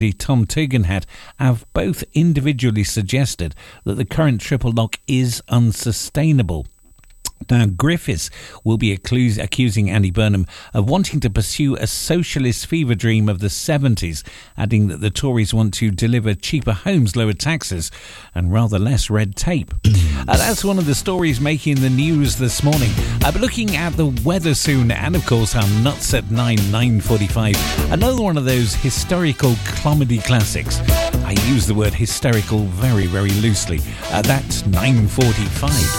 Tom Tugendhat have both individually suggested that the current triple lock is unsustainable. Now, Griffiths will be accusing Andy Burnham of wanting to pursue a socialist fever dream of the 70s, adding that the Tories want to deliver cheaper homes, lower taxes and rather less red tape. That's one of the stories making the news this morning. But looking at the weather soon, and of course our nuts at 9:45. Another one of those historical comedy classics. I use the word hysterical very, very loosely. That's 9:45.